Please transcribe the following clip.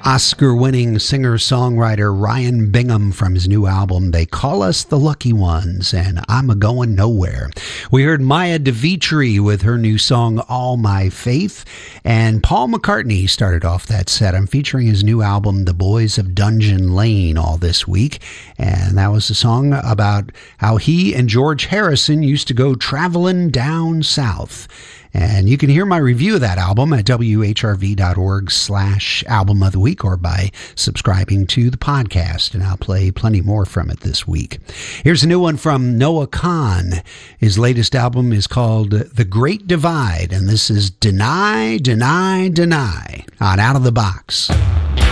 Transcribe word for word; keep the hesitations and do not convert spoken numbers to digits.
Oscar-winning singer-songwriter Ryan Bingham from his new album, They Call Us the Lucky Ones, and I'm A-Goin' Nowhere. We heard Maya DeVitri with her new song, All My Faith, and Paul McCartney started off that set. I'm featuring his new album, The Boys of Dungeon Lane, all this week, and that was a song about how he and George Harrison used to go traveling down south. And you can hear my review of that album at W H R V dot org slash album of the week or by subscribing to the podcast. And I'll play plenty more from it this week. Here's a new one from Noah Kahan. His latest album is called The Great Divide. And this is Deny, Deny, Deny on Out of the Box.